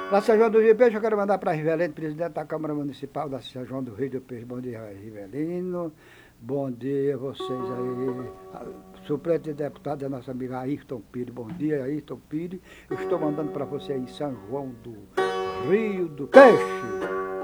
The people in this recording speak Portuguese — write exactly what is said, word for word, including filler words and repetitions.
Para São João do Rio Peixe, eu quero mandar para Rivelino, presidente da Câmara Municipal da São João do Rio do Peixe. Bom dia, Rivelino. Bom dia a vocês aí. Suplente de deputado da nossa amiga Ayrton Pires. Bom dia, Ayrton Pires. Eu estou mandando para você aí São João do Rio do Peixe.